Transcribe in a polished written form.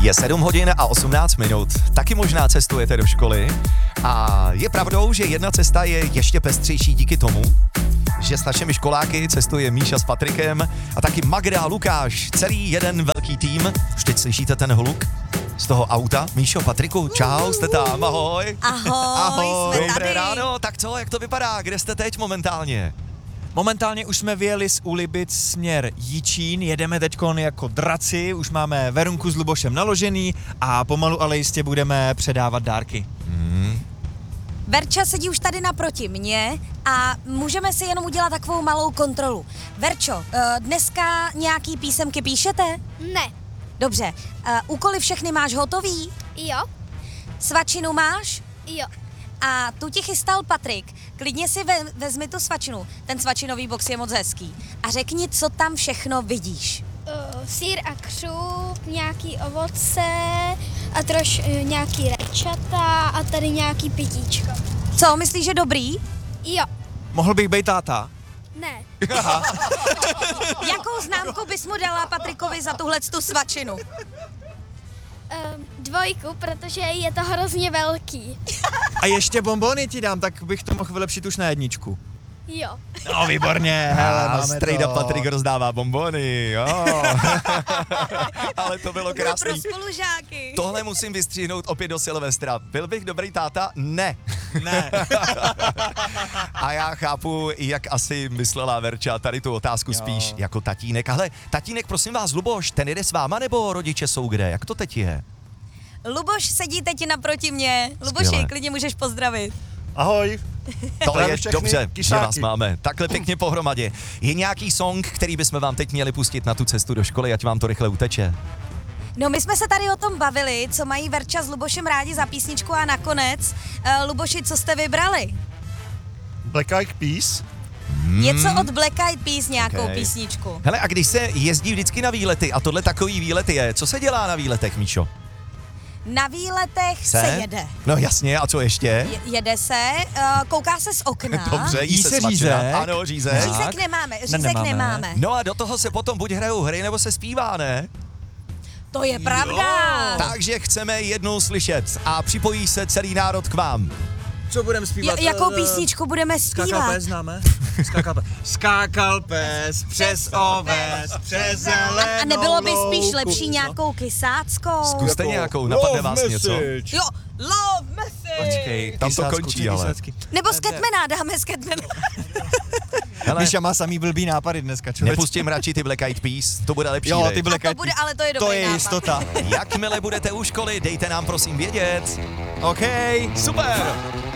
Je 7 hodin a 18 minut. Taky možná cestujete do školy. A je pravdou, že jedna cesta je ještě pestřejší díky tomu, že s našimi školáky cestuje Míša s Patrikem a taky Magda a Lukáš. Celý jeden velký tým. Už teď slyšíte ten hluk z toho auta. Míšo, Patriku, čau, jste tam, ahoj. Ahoj, jsme Dobré tady. ráno, tak co, jak to vypadá, kde jste teď momentálně? Momentálně už jsme vyjeli z Úlibic směr Jičín, jedeme teďkon jako draci, už máme Verunku s Lubošem naložený a pomalu ale jistě budeme předávat dárky. Verča sedí už tady naproti mě a můžeme si jenom udělat takovou malou kontrolu. Verčo, dneska nějaký písemky píšete? Ne. Dobře. Úkoly všechny máš hotový? Jo. Svačinu máš? Jo. A tu ti chystal Patrik. Klidně si vezmi tu svačinu. Ten svačinový box je moc hezký. A řekni, co tam všechno vidíš. Sýr a křup, nějaký ovoce a nějaký rajčata a tady nějaký pitíčko. Co, myslíš, že dobrý? Jo. Mohl bych být táta? Ne. Jakou známku bys mu dala Patrikovi za tuhletu svačinu? 2, protože je to hrozně velký. A ještě bonbony ti dám, tak bych to mohl vylepšit už na 1. Jo. No výborně, hele, A máme strejda to. Patrik rozdává bonbony, jo. Ale to bylo Pro krásný. spolužáky. Tohle musím vystřihnout opět do Silvestra. Byl bych dobrý táta? Ne. Ne. A já chápu, jak asi myslela Verča tady tu otázku spíš jako tatínek. Ale tatínek, prosím vás, Luboš, ten jede s váma nebo rodiče jsou kde? Jak to teď je? Luboš sedí teď naproti mě. Luboši, Skvěle. klidně můžeš pozdravit. Ahoj. To Zdravím je všechny dobře, že kysáky. vás máme takhle pěkně pohromadě. Je nějaký song, který bychom vám teď měli pustit na tu cestu do školy, ať vám to rychle uteče? No my jsme se tady o tom bavili, co mají Verča s Lubošem rádi za písničku a nakonec, Luboši, co jste vybrali? Black Eyed Peas. Něco od Black Eyed Peas, nějakou Okay. písničku. Hele, a když se jezdí vždycky na výlety, a tohle takový výlety je, co se dělá na výletech, Míšo? Na výletech se jede. No jasně, a co ještě? Jede se, kouká se z okna. Dobře, jí Jí se se svačina. řízek. Ano, řízek. Tak. Řízek nemáme, řízek nemáme. nemáme. No a do toho se potom buď hrajou hry, nebo se zpívá, ne? To je pravda. Takže chceme jednou slyšet a připojí se celý národ k vám. Co budeme zpívat? Jakou písničku budeme Skákal zpívat? pes známe? Skákal pes přes oves, přes zelenou A nebylo by spíš louku. lepší nějakou kysáckou? Zkuste nějakou, napadne vás něco? Jo, love message. Počkej, tam to Kysácku, končí, ty ale. kysácky. Nebo Skatmana, dáme Skatmana. Hele, Míša má samý blbý nápady dneska, člověk. nepustím radši ty Black Eyed Peas, to bude lepší. Jo, viď? ty Black To Eyed bude, Peas. ale to je dobrý To je nápad. jistota. Jakmile budete u školy, dejte nám prosím vědět. OK. Super!